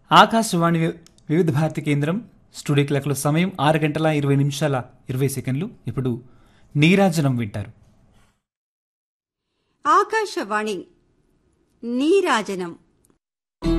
ఆకాశవాణి వివిధ భారతి కేంద్రం స్టూడియో క్లాక్లో సమయం 6:20 ఇప్పుడు నీరాజనం వింటారు. ఆకాశవాణి నీరాజనం